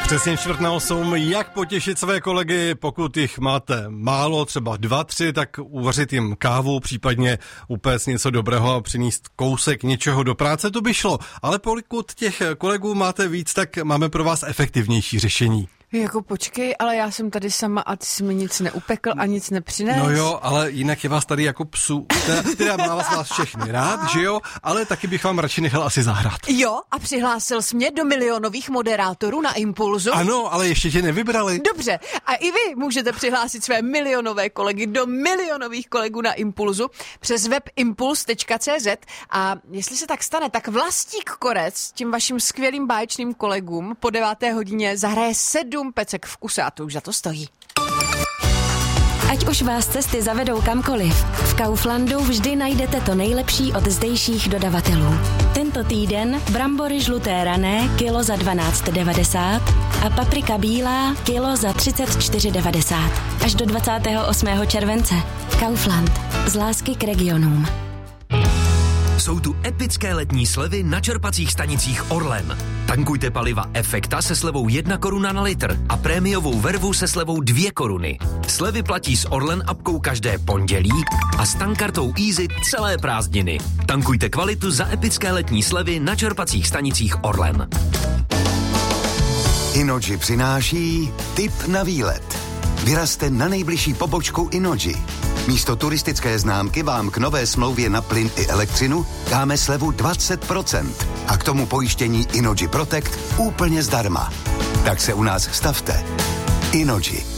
Přesně 7:45, jak potěšit své kolegy, pokud jich máte málo, třeba 2, 3, tak uvařit jim kávu, případně upéct něco dobrého a přinést kousek něčeho do práce, to by šlo. Ale pokud těch kolegů máte víc, tak máme pro vás efektivnější řešení. Jako počkej, ale já jsem tady sama a ty jsi mi nic neupekl a nic nepřines. No jo, ale jinak je vás tady jako psů. Teda mám vás všechny rád, že jo? Ale taky bych vám radši nechal asi zahrát. Jo, a přihlásil jsi mě do milionových moderátorů na Impulzu? Ano, ale ještě tě nevybrali. Dobře, a i vy můžete přihlásit své milionové kolegy do milionových kolegů na Impulzu přes web impuls.cz a jestli se tak stane, tak Vlastík Korec tím vašim skvělým báječným kolegům po 9. hodině zahraje 7 pecek v kuse a to už za to stojí. Ať už vás cesty zavedou kamkoliv, v Kauflandu vždy najdete to nejlepší od zdejších dodavatelů. Tento týden brambory žluté rané kilo za 12,90 a paprika bílá kilo za 34,90. Až do 28. července. Kaufland. Z lásky k regionům. Jsou tu epické letní slevy na čerpacích stanicích Orlen. Tankujte paliva Efekta se slevou 1 koruna na litr a prémiovou vervu se slevou 2 koruny. Slevy platí s Orlen apkou každé pondělí a s tankkartou Easy celé prázdniny. Tankujte kvalitu za epické letní slevy na čerpacích stanicích Orlen. Innogy přináší tip na výlet. Vyrazte na nejbližší pobočku Innogy. Místo turistické známky vám k nové smlouvě na plyn i elektřinu dáme slevu 20% a k tomu pojištění Innogy Protect úplně zdarma. Tak se u nás stavte. Innogy.